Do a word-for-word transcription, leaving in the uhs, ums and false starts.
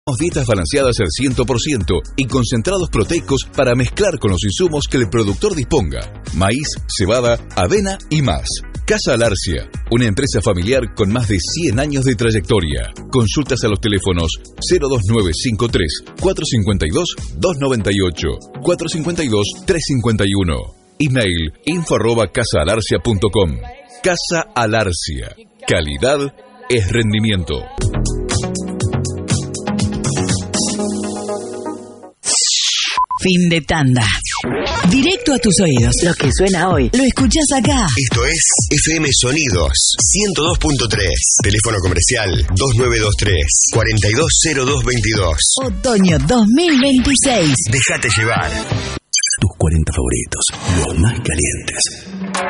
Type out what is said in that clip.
Dietas balanceadas al cien por ciento y concentrados proteicos para mezclar con los insumos que el productor disponga. Maíz, cebada, avena y más. Casa Alarcia, una empresa familiar con más de cien años de trayectoria. Consultas a los teléfonos cero dos nueve cinco tres, cuatro cinco dos, dos nueve ocho, cuatro cinco dos, tres cinco uno. Email info arroba casa alarcia punto com. Casa Alarcia. Calidad es rendimiento. Fin de tanda. Directo a tus oídos. Lo que suena hoy lo escuchás acá. Esto es F M Sonidos ciento dos punto tres. Teléfono comercial dos nueve dos tres, cuatro dos cero dos veintidós. Otoño dos mil veintiséis. Déjate llevar. Tus cuarenta favoritos, los más calientes.